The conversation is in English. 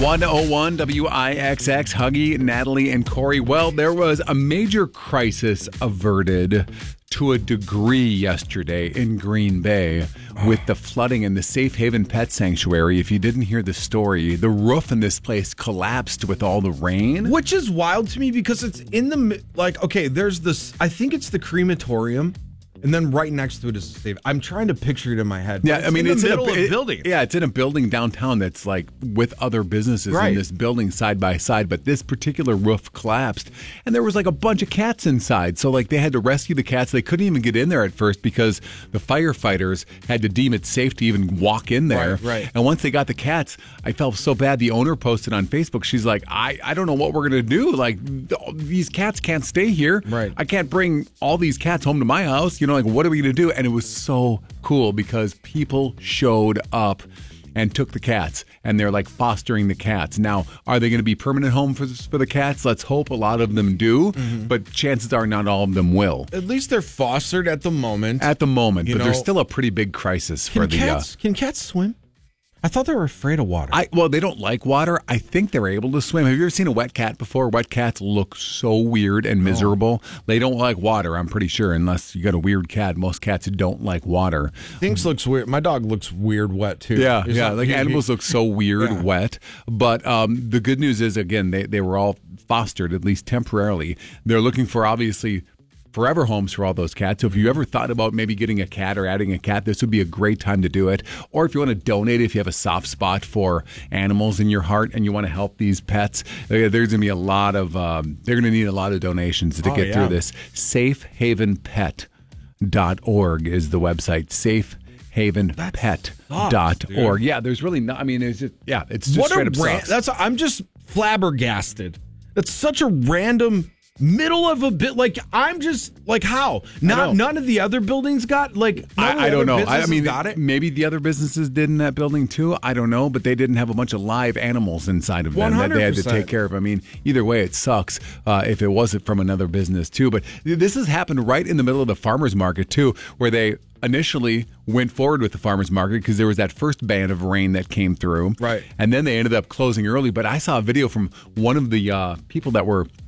101 WIXX, Huggy, Natalie, and Corey. Well, there was a major crisis averted to a degree yesterday in Green Bay with the flooding in the Safe Haven Pet Sanctuary. If you didn't hear the story, the roof in this place collapsed with all the rain. Which is wild to me because it's in the, okay, there's this, I think it's the crematorium. And then right next to it is a safe. I'm trying to picture it in my head. Yeah, I mean, it's in the middle of a building. Yeah, it's in a building downtown that's like with other businesses in this building side by side. But this particular roof collapsed, and there was like a bunch of cats inside. So like they had to rescue the cats. They couldn't even get in there at first because the firefighters had to deem it safe to even walk in there. Right. And once they got the cats, I felt so bad. The owner posted on Facebook. She's like, I don't know what we're gonna do. Like these cats can't stay here. Right. I can't bring all these cats home to my house. You know, like what are we gonna do? And it was so cool because people showed up and took the cats, and they're like fostering the cats. Now, are they going to be permanent home for the cats? Let's hope a lot of them do, but chances are not all of them will. At least they're fostered at the moment. At the moment, but there's still a pretty big crisis for the cats. Can cats swim? I thought they were afraid of water. Well, they don't like water. I think they're able to swim. Have you ever seen a wet cat before? Wet cats look so weird and miserable. They don't like water, I'm pretty sure, unless you got a weird cat. Most cats don't like water. Things looks weird. My dog looks weird wet, too. Yeah. Like animals look so weird wet. But the good news is, again, they were all fostered, at least temporarily. They're looking for, obviously, forever homes for all those cats. So if you ever thought about maybe getting a cat or adding a cat, this would be a great time to do it. Or if you want to donate, if you have a soft spot for animals in your heart and you want to help these pets, there's going to be a lot of, they're going to need a lot of donations to get through this. SafeHavenPet.org is the website. SafeHavenPet.org. Yeah, there's really not, I mean, it's just straight up sucks. I'm just flabbergasted. That's such a random middle of a bit, like I'm just like how none of the other buildings got I don't know. I mean, got it. Maybe the other businesses did in that building too. I don't know, but they didn't have a bunch of live animals inside of them 100%. That they had to take care of. I mean, either way, it sucks if it wasn't from another business too. But this has happened right in the middle of the farmers market too, where they initially went forward with the farmers market because there was that first band of rain that came through. Right. And then they ended up closing early. But I saw a video from one of the people that were